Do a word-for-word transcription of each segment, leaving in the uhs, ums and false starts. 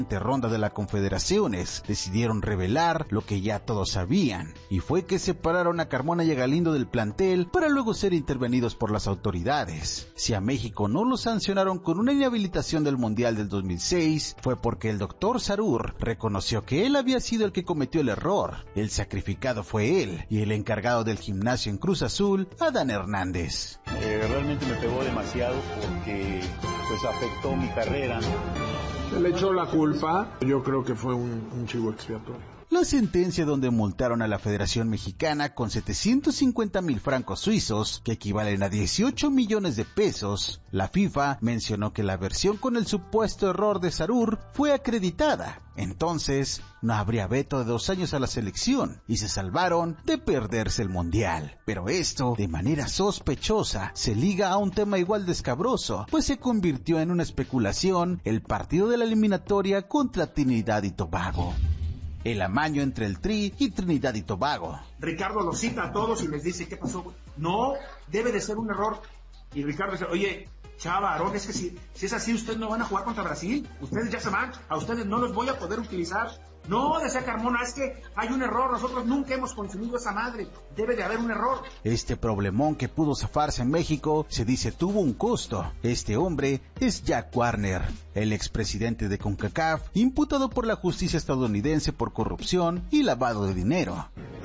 ronda de las confederaciones, decidieron revelar lo que ya todos sabían, y fue que separaron a Carmona y a Galindo del plantel para luego ser intervenidos por las autoridades. Si a México no lo sancionaron con una inhabilitación del Mundial del dos mil seis, fue porque el doctor Sarur reconoció que él había sido el que cometió el error. El sacrificado fue él, y el encargado del gimnasio en Cruz Azul, Adán Hernández. Eh, realmente me pegó demasiado porque pues afectó mi carrera. Se le echó la culpa, yo creo que fue un, un chivo expiatorio. La sentencia donde multaron a la Federación Mexicana con setecientos cincuenta mil francos suizos, que equivalen a dieciocho millones de pesos, la FIFA mencionó que la versión con el supuesto error de Sarur fue acreditada. Entonces, no habría veto de dos años a la selección y se salvaron de perderse el Mundial. Pero esto, de manera sospechosa, se liga a un tema igual de escabroso, pues se convirtió en una especulación el partido de la eliminatoria contra Trinidad y Tobago. El amaño entre el Tri y Trinidad y Tobago. Ricardo los cita a todos y les dice, ¿qué pasó? No, debe de ser un error. Y Ricardo dice, oye, Chava, Aarón, es que si, si es así, ustedes no van a jugar contra Brasil. Ustedes ya se van, a ustedes no los voy a poder utilizar. No, decía Carmona, es que hay un error, nosotros nunca hemos consumido esa madre, debe de haber un error. Este problemón que pudo zafarse en México, se dice tuvo un costo. Este hombre es Jack Warner, el expresidente de CONCACAF, imputado por la justicia estadounidense por corrupción y lavado de dinero.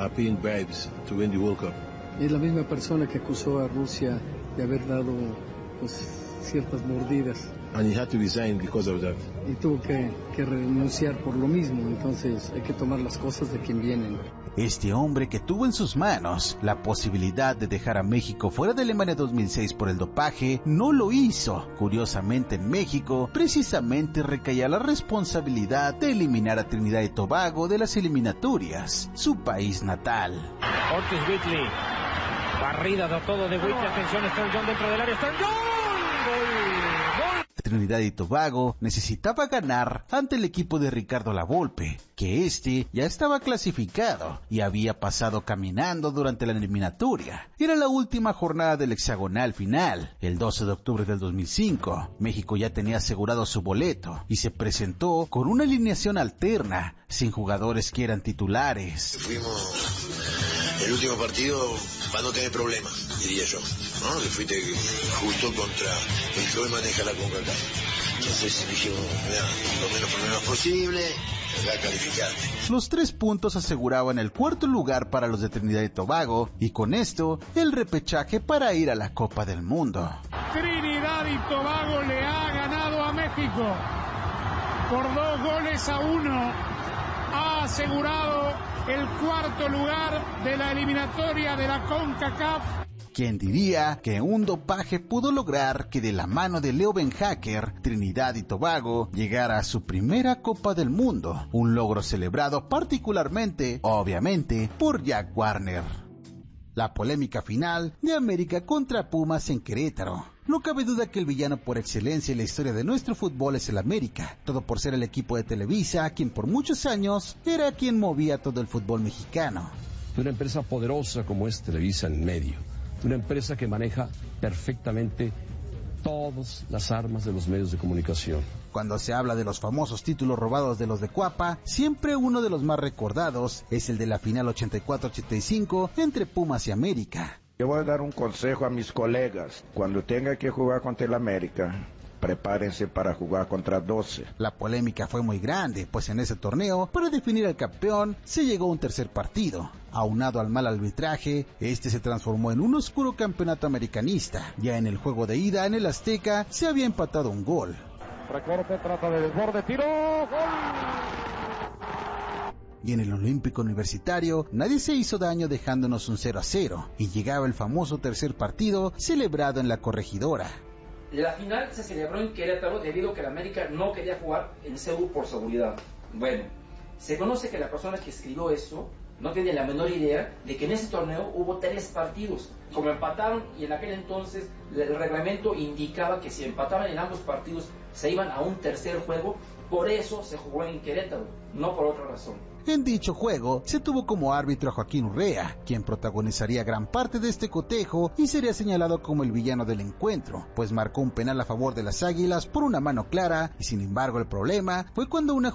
Es la misma persona que acusó a Rusia de haber dado pues, ciertas mordidas. And he had to resign because of that. Y tuvo que, que renunciar por lo mismo, entonces hay que tomar las cosas de quien vienen. Este hombre que tuvo en sus manos la posibilidad de dejar a México fuera de Alemania dos mil seis por el dopaje, no lo hizo. Curiosamente en México, precisamente recaía la responsabilidad de eliminar a Trinidad y Tobago de las eliminatorias, su país natal. Ortiz Whitley, barrida de todo de Whitley, atención, Sturgeon dentro del área, Sturgeon, gol. Trinidad y Tobago necesitaba ganar ante el equipo de Ricardo Lavolpe, que este ya estaba clasificado y había pasado caminando durante la eliminatoria. Era la última jornada del hexagonal final, el doce de octubre del dos mil cinco. México ya tenía asegurado su boleto y se presentó con una alineación alterna, sin jugadores que eran titulares. Fuimos el último partido para no tener problemas, diría yo, ¿no? Que fuiste justo contra el que hoy maneja la CONCACAF. Entonces dijimos, mira, lo menos problemas posible, acá calificarte. Los tres puntos aseguraban el cuarto lugar para los de Trinidad y Tobago, y con esto, el repechaje para ir a la Copa del Mundo. Trinidad y Tobago le ha ganado a México por dos goles a uno. Ha asegurado el cuarto lugar de la eliminatoria de la CONCACAF. ¿Quién diría que un dopaje pudo lograr que de la mano de Leo Benhacker, Trinidad y Tobago llegara a su primera Copa del Mundo? Un logro celebrado particularmente, obviamente, por Jack Warner. La polémica final de América contra Pumas en Querétaro. No cabe duda que el villano por excelencia en la historia de nuestro fútbol es el América, todo por ser el equipo de Televisa, quien por muchos años era quien movía todo el fútbol mexicano. De una empresa poderosa como es Televisa en medio, de una empresa que maneja perfectamente todas las armas de los medios de comunicación. Cuando se habla de los famosos títulos robados de los de Cuapa, siempre uno de los más recordados es el de la final ochenta y cuatro ochenta y cinco entre Pumas y América. Yo voy a dar un consejo a mis colegas. Cuando tenga que jugar contra el América, prepárense para jugar contra doce. La polémica fue muy grande, pues en ese torneo, para definir al campeón, se llegó a un tercer partido. Aunado al mal arbitraje, este se transformó en un oscuro campeonato americanista. Ya en el juego de ida en el Azteca, se había empatado un gol. Recorte, trata de desborde, tiro, gol. Y en el Olímpico Universitario, nadie se hizo daño dejándonos un cero a cero, y llegaba el famoso tercer partido celebrado en la Corregidora. La final se celebró en Querétaro debido a que la América no quería jugar en C U por seguridad. Bueno, se conoce que la persona que escribió eso no tenía la menor idea de que en ese torneo hubo tres partidos. Como empataron, y en aquel entonces el reglamento indicaba que si empataban en ambos partidos se iban a un tercer juego, por eso se jugó en Querétaro, no por otra razón. En dicho juego, se tuvo como árbitro a Joaquín Urrea, quien protagonizaría gran parte de este cotejo y sería señalado como el villano del encuentro, pues marcó un penal a favor de las Águilas por una mano clara, y sin embargo el problema fue cuando una